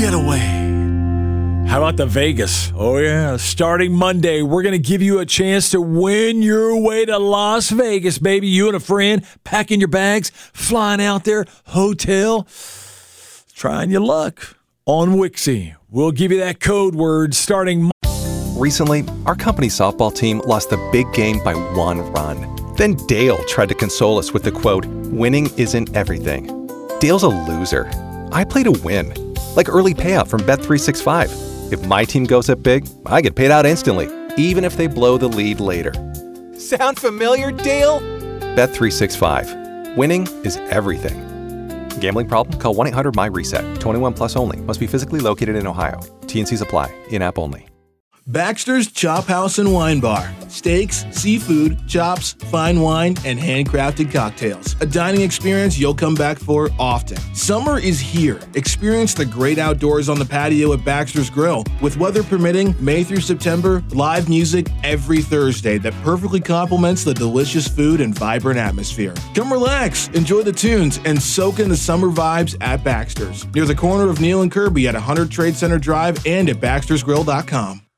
getaway. How about the Vegas? Oh, yeah. Starting Monday, we're going to give you a chance to win your way to Las Vegas, baby. You and a friend packing your bags, flying out there, hotel, trying your luck on Wixie. We'll give you that code word starting Recently, our company's softball team lost the big game by 1 run. Then Dale tried to console us with the quote, "Winning isn't everything." Dale's a loser. I play to win, like early payout from Bet365. If my team goes up big, I get paid out instantly, even if they blow the lead later. Sound familiar, Dale? Bet365. Winning is everything. Gambling problem? Call 1-800-MY-RESET. 21 plus only. Must be physically located in Ohio. T&Cs apply. In-app only. Baxter's Chop House and Wine Bar. Steaks, seafood, chops, fine wine, and handcrafted cocktails. A dining experience you'll come back for often. Summer is here. Experience the great outdoors on the patio at Baxter's Grill. With weather permitting, May through September, live music every Thursday that perfectly complements the delicious food and vibrant atmosphere. Come relax, enjoy the tunes, and soak in the summer vibes at Baxter's. Near the corner of Neal and Kirby at 100 Trade Center Drive and at baxtersgrill.com.